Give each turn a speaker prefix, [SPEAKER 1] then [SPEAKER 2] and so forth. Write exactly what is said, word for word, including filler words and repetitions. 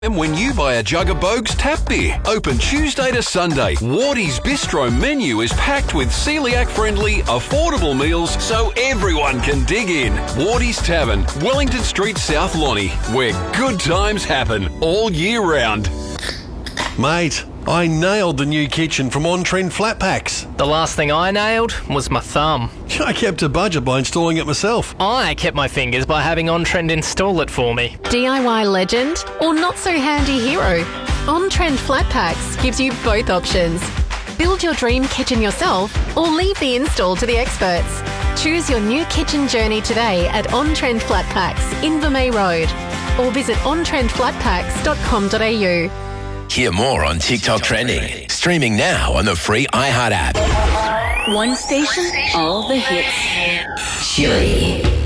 [SPEAKER 1] And when you buy a jug of Bogue's tap beer, open Tuesday to Sunday, Wardy's Bistro menu is packed with celiac-friendly, affordable meals so everyone can dig in. Wardy's Tavern, Wellington Street, South Lonnie, where good times happen all year round.
[SPEAKER 2] Mate, I nailed the new kitchen from On Trend Flat Packs.
[SPEAKER 3] The last thing I nailed was my thumb.
[SPEAKER 2] I kept a budget by installing it myself.
[SPEAKER 3] I kept my fingers by having On Trend install it for me.
[SPEAKER 4] D I Y legend or not so handy hero? On Trend Flat Packs gives you both options. Build your dream kitchen yourself or leave the install to the experts. Choose your new kitchen journey today at On Trend Flat Packs, Invermay Road, or visit on trend flat packs dot com dot a u.
[SPEAKER 5] Hear more on TikTok Trending. Streaming now on the free iHeart app.
[SPEAKER 6] One station, all the hits. Chili.